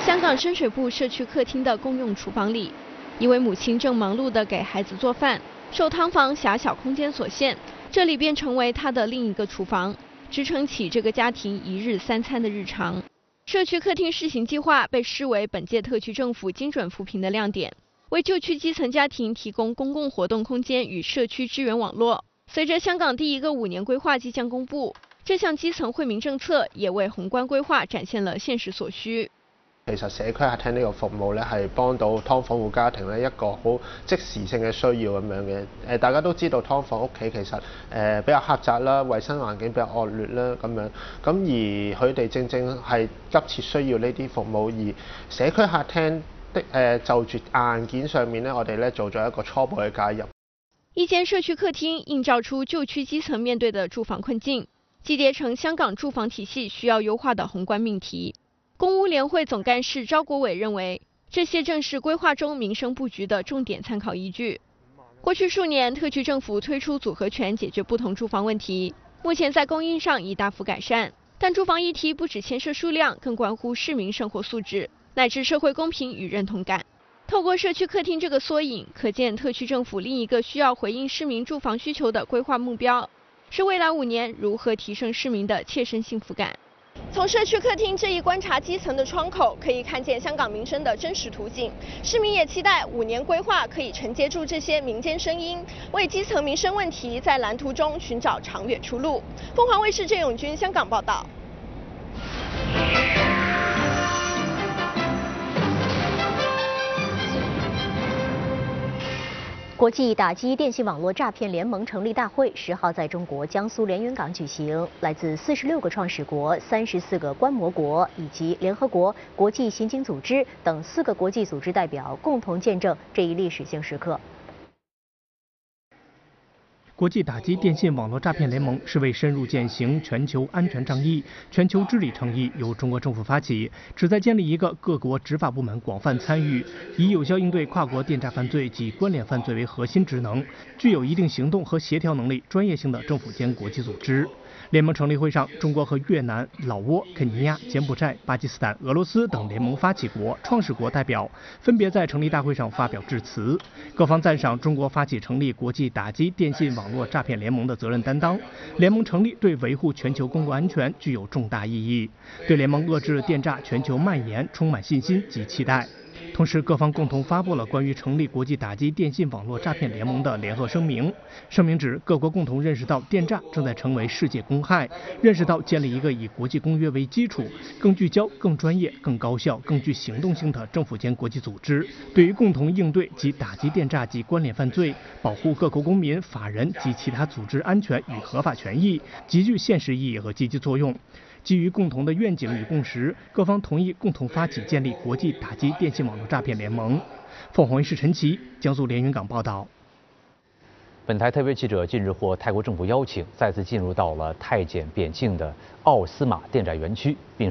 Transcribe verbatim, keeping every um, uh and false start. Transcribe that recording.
香港深水埗社区客厅的公用厨房里，一位母亲正忙碌地给孩子做饭。受汤房狭小空间所限，这里便成为她的另一个厨房，支撑起这个家庭一日三餐的日常。社区客厅试行计划被视为本届特区政府精准扶贫的亮点，为旧区基层家庭提供公共活动空间与社区支援网络。随着香港第一个五年规划即将公布，这項基層惠民政策也為宏觀規劃展現了現實所需。 其實社區客廳呢個服務咧係幫到劏房戶家庭咧一個好即時性嘅需要咁樣嘅。誒大家都知道劏房屋企其實誒比較狹窄啦，衞生環境比較惡劣啦咁樣。咁而佢哋正正係急切需要呢啲服務，而社區客廳的誒就住硬件上面咧，我哋咧做咗一個初步嘅介入。 一間社區客廳映照出舊區基層面對的住房困境。集結成香港住房體系需要優化的宏觀命題。公屋聯會總幹事招國偉認為，這些正是規劃中民生佈局的重點參考依據。過去數年，特區政府推出組合拳解決不同住房問題，目前在供應上已大幅改善。但住房議題不只牽涉數量，更關乎市民生活素質，乃至社會公平與認同感。透過社區客廳這個縮影，可見特區政府另一個需要回應市民住房需求的規劃目標。是未來五年如何提升市民的切身幸福感。從社區客廳這一觀察基層的窗口，可以看見香港民生的真實圖景。市民也期待五年規劃可以承接住這些民間聲音，為基層民生問題在藍圖中尋找長遠出路。鳳凰衛視鄭永軍香港報道。 國際打擊電信網絡詐騙聯盟成立大會十號在中國江蘇連雲港舉行，來自四十六個創始國、三十四個觀摩國以及聯合國國際刑警組織等四個國際組織代表共同見證這一歷史性時刻。 國際打擊電信網絡詐騙聯盟是為深入踐行全球安全倡議、全球治理倡議，由中國政府發起，旨在建立一個各國執法部門廣泛參與，以有效應對跨國電詐犯罪及關聯犯罪為核心職能，具有一定行動和協調能力、專業性的政府間國際組織。聯盟成立會上，中國和越南、老撾、肯尼亞、柬埔寨、巴基斯坦、俄羅斯等聯盟發起國、創始國代表分別在成立大會上發表致辭。各方讚賞中國發起成立國際打擊電信網絡詐騙聯盟的責任擔當。聯盟成立對維護全球公共安全具有重大意義，對聯盟遏制電詐全球蔓延充滿信心及期待。同時，各方共同發布了關於成立國際打擊電信網絡詐騙聯盟的聯合聲明。聲明指，各國共同認識到電詐正在成為世界公害，認識到建立一個以國際公約為基礎、更聚焦、更專業、更高效、更具行動性的政府間國際組織，對於共同應對及打擊電詐及關聯犯罪、保護各國公民、法人及其他組織安全與合法權益，極具現實意義和積極作用。基於共同的願景與共識，各方同意共同發起建立國際打擊電信網絡詐騙聯盟。鳳凰衛視陳琦，江蘇連雲港報道。 本台特別記者近日獲泰國政府邀請，再次進入到了泰檢邊境的奧斯馬電詐園區，並